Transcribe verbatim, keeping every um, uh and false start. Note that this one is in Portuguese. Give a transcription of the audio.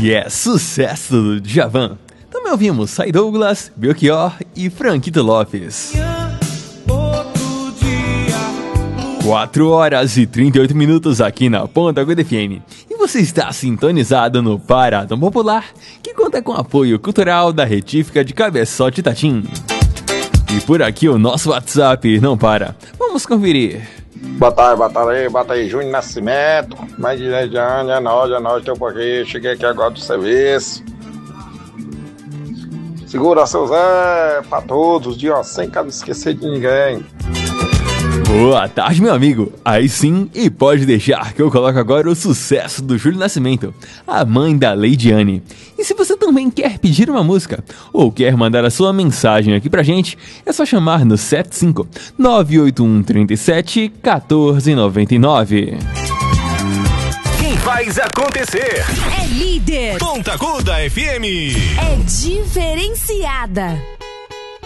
E é sucesso do Djavan. Também ouvimos Sai Douglas, Belchior e Franquito Lopes. quatro horas e trinta e oito minutos aqui na Ponta Aguda F M. E você está sintonizado no Paradão Popular, que conta com o apoio cultural da Retífica de Cabeçote Itatim. E por aqui o nosso WhatsApp não para. Vamos conferir. Boa tarde, boa tarde aí, bota aí, Júnior Nascimento. Mais de dez anos, é nóis, é nóis, tô por aqui. Cheguei aqui agora do serviço. Segura seu Zé, pra todos, dia sem cada esquecer de ninguém. Boa tarde, meu amigo. Aí sim, e pode deixar que eu coloco agora o sucesso do Júlio Nascimento, a mãe da Leidiane. E se você também quer pedir uma música ou quer mandar a sua mensagem aqui pra gente, é só chamar no sete cinco nove oito um três sete um quatro nove nove. Quem faz acontecer é líder. Ponta Aguda F M é diferenciada.